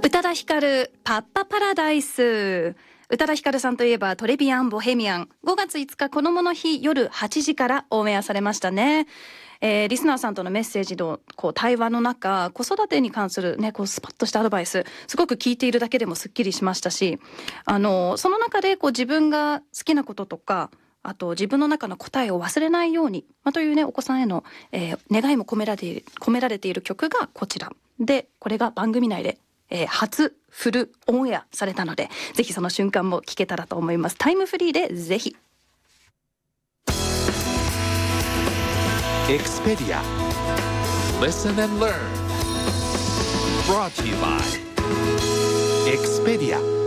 宇多田ヒカルパッパパラダイス。宇多田ヒカルさんといえばトレビアン・ボヘミアン、5月5日子どもの日夜8時からオンエアされましたね。リスナーさんとのメッセージの対話の中、子育てに関するねスパッとしたアドバイス、すごく聞いているだけでもすっきりしましたし、その中で自分が好きなこととか、あと自分の中の答えを忘れないように、というねお子さんへの、願いも込められている曲がこちらで、これが番組内で、初フルオンエアされたので、ぜひその瞬間も聞けたらと思います。タイムフリーでぜひ。 Expedia. Listen and learn. Brought to you by Expedia.